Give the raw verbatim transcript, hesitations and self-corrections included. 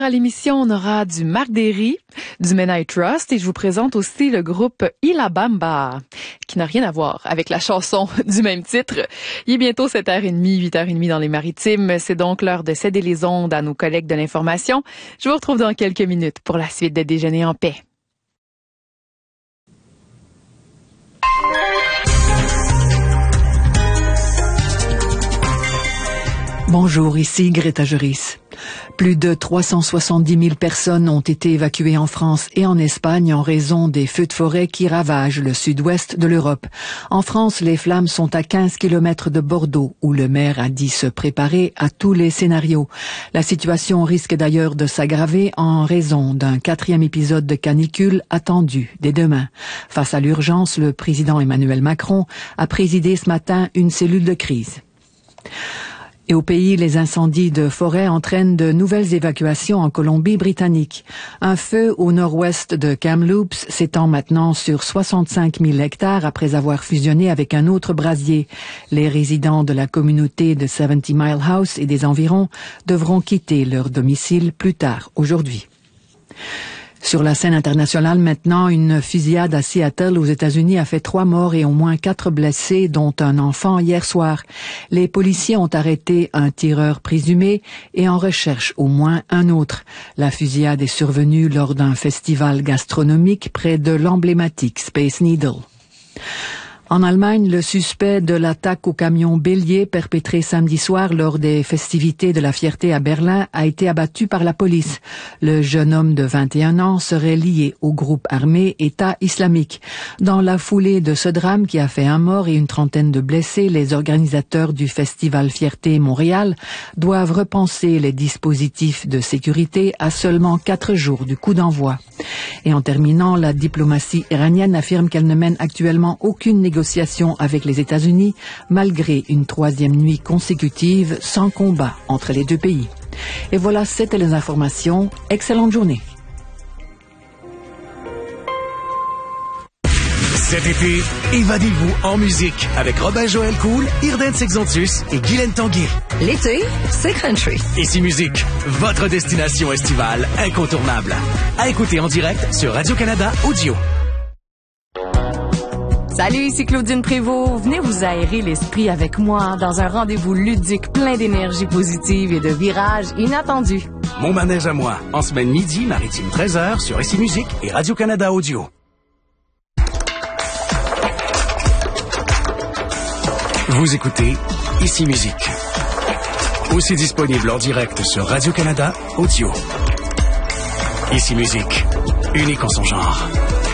À l'émission, on aura du Marc Derry, du Men I Trust et je vous présente aussi le groupe Ila Bamba, qui n'a rien à voir avec la chanson du même titre. Il est bientôt sept heures trente, huit heures trente dans les Maritimes. C'est donc l'heure de céder les ondes à nos collègues de l'information. Je vous retrouve dans quelques minutes pour la suite de Déjeuner en paix. Bonjour, ici Greta Juris. Plus de trois cent soixante-dix mille personnes ont été évacuées en France et en Espagne en raison des feux de forêt qui ravagent le sud-ouest de l'Europe. En France, les flammes sont à quinze kilomètres de Bordeaux, où le maire a dit se préparer à tous les scénarios. La situation risque d'ailleurs de s'aggraver en raison d'un quatrième épisode de canicule attendu dès demain. Face à l'urgence, le président Emmanuel Macron a présidé ce matin une cellule de crise. Et au pays, les incendies de forêt entraînent de nouvelles évacuations en Colombie-Britannique. Un feu au nord-ouest de Kamloops s'étend maintenant sur soixante-cinq mille hectares après avoir fusionné avec un autre brasier. Les résidents de la communauté de seventy Mile House et des environs devront quitter leur domicile plus tard aujourd'hui. Sur la scène internationale maintenant, une fusillade à Seattle aux États-Unis a fait trois morts et au moins quatre blessés, dont un enfant hier soir. Les policiers ont arrêté un tireur présumé et en recherchent au moins un autre. La fusillade est survenue lors d'un festival gastronomique près de l'emblématique Space Needle. En Allemagne, le suspect de l'attaque au camion bélier perpétré samedi soir lors des festivités de la Fierté à Berlin a été abattu par la police. Le jeune homme de vingt et un ans serait lié au groupe armé État islamique. Dans la foulée de ce drame qui a fait un mort et une trentaine de blessés, les organisateurs du festival Fierté Montréal doivent repenser les dispositifs de sécurité à seulement quatre jours du coup d'envoi. Et en terminant, la diplomatie iranienne affirme qu'elle ne mène actuellement aucune négociation avec les États-Unis, malgré une troisième nuit consécutive sans combat entre les deux pays. Et voilà, c'était les informations. Excellente journée. Cet été, évadez-vous en musique avec Robin Joël Cool, Irden Sexantus et Guylaine Tanguay. L'été, c'est country. Ici Musique, votre destination estivale incontournable. À écouter en direct sur Radio-Canada Audio. Salut, ici Claudine Prévost. Venez vous aérer l'esprit avec moi dans un rendez-vous ludique plein d'énergie positive et de virages inattendus. Mon manège à moi, en semaine midi, maritime treize heures sur Ici Musique et Radio-Canada Audio. Vous écoutez Ici Musique. Aussi disponible en direct sur Radio-Canada Audio. Ici Musique, unique en son genre.